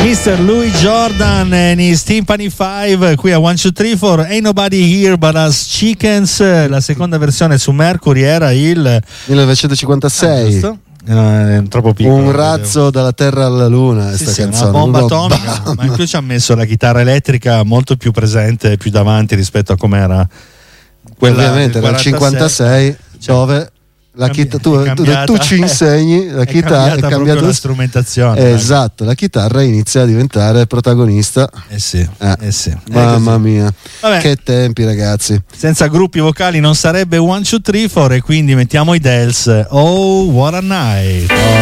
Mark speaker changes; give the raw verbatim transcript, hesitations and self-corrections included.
Speaker 1: mister Louis Jordan and his Timpani five qui a one two three four Ain't Nobody Here But Us Chickens. La seconda versione su Mercury era il
Speaker 2: millenovecentocinquantasei.
Speaker 1: Ah, no, è troppo piccolo.
Speaker 2: Un razzo dalla terra alla luna,
Speaker 1: sì,
Speaker 2: questa
Speaker 1: sì,
Speaker 2: canzone.
Speaker 1: una bomba
Speaker 2: Uno
Speaker 1: atomica,
Speaker 2: bam.
Speaker 1: ma in più ci ha messo la chitarra elettrica molto più presente, più davanti rispetto a com'era quella
Speaker 2: ovviamente
Speaker 1: del
Speaker 2: nel cinquantasei,
Speaker 1: cioè,
Speaker 2: dove la
Speaker 1: cambi-
Speaker 2: chitarra, tu,
Speaker 1: è cambiata-
Speaker 2: tu ci insegni la
Speaker 1: è
Speaker 2: chitarra,
Speaker 1: cambiata
Speaker 2: è
Speaker 1: proprio
Speaker 2: cambiato
Speaker 1: la strumentazione.
Speaker 2: eh, esatto, la chitarra inizia a diventare protagonista.
Speaker 1: Eh sì,
Speaker 2: Eh,
Speaker 1: eh sì. È
Speaker 2: Mamma
Speaker 1: così.
Speaker 2: mia,
Speaker 1: Vabbè.
Speaker 2: che tempi, ragazzi.
Speaker 1: Senza gruppi vocali non sarebbe one two three four e quindi mettiamo i Dells. Oh, what a night. Oh.